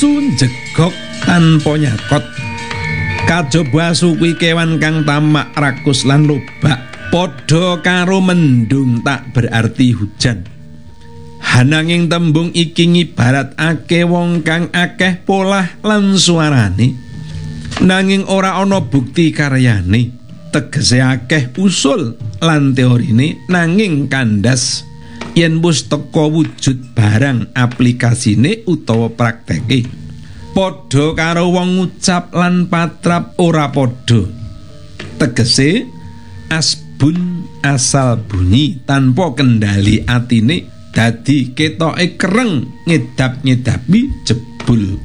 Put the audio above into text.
asu njegok tanpa nyakot. Kajaba asu kuwi kewan kang tamak, rakus lan lobak. Padha karo mendung tak berarti hujan. Hananging tembung iki ngibaratake wong kang akeh polah lan suarane, nanging ora ana bukti karyane. Tegese akeh usul lan teorine, nanging kandas yen wis teka wujud barang aplikasine utawa prakteke. Padha karo wong ngucap lan patrap ora padha. Tegese asbun asal bunyi tanpa kendali atine, dadi ketoke kereng ngedap-ngedapi jebul